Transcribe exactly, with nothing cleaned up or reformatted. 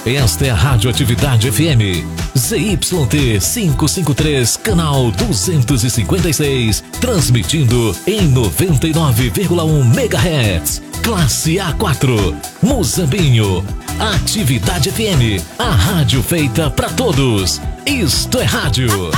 Esta é a Radioatividade F M, Z Y T quinhentos e cinquenta e três, canal duzentos e cinquenta e seis, transmitindo em noventa e nove vírgula um megahertz. Classe A quatro, Muzambinho. Atividade F M, a rádio feita pra todos. Isto é rádio.